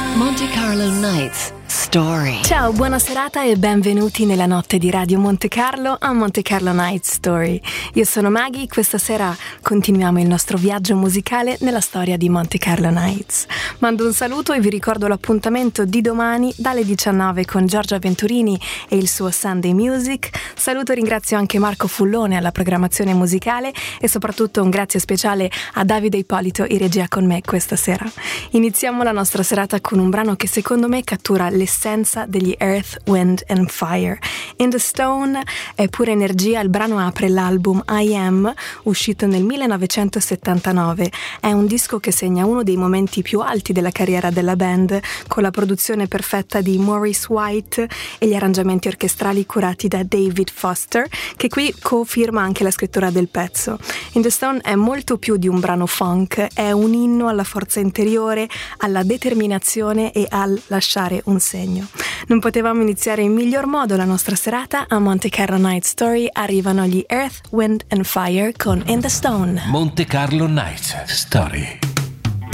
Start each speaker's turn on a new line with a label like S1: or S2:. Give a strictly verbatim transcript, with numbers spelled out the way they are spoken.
S1: Monte Carlo Nights Story.
S2: Ciao, buona serata e benvenuti nella notte di Radio Monte Carlo a Monte Carlo Night Story. Io sono Maggie, questa sera continuiamo il nostro viaggio musicale nella storia di Monte Carlo Nights. Mando un saluto e vi ricordo l'appuntamento di domani dalle diciannove con Giorgia Venturini e il suo Sunday Music. Saluto e ringrazio anche Marco Fullone alla programmazione musicale e soprattutto un grazie speciale a Davide Ippolito in regia con me questa sera. Iniziamo la nostra serata con un brano che secondo me cattura l'essenza degli Earth, Wind and Fire. In the Stone è pura energia, il brano apre l'album I Am, uscito nel millenovecentosettantanove. È un disco che segna uno dei momenti più alti della carriera della band, con la produzione perfetta di Maurice White e gli arrangiamenti orchestrali curati da David Foster, che qui co-firma anche la scrittura del pezzo. In the Stone è molto più di un brano funk, è un inno alla forza interiore, alla determinazione e al lasciare un segno. Non potevamo iniziare in miglior modo la nostra serata. A Monte Carlo Night Story arrivano gli Earth, Wind and Fire con In the Stone.
S3: Monte Carlo Night Story.